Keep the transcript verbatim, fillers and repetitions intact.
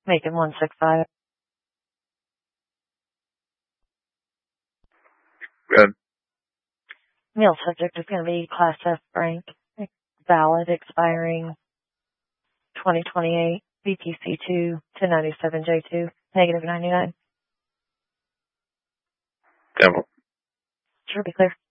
Macon one six five. Good. Meal subject is going to be Class F Frank. Valid, expiring twenty twenty-eight. B P C two, ten ninety-seven J two, negative ninety-nine. Devil. Sure, be clear.